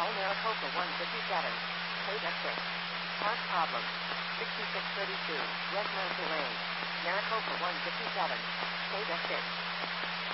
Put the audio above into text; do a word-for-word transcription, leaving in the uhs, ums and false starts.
Call Maricopa one fifty-seven. Data six. Park problem. sixty-six thirty-two. West Monterey. Maricopa one fifty-seven. Data six.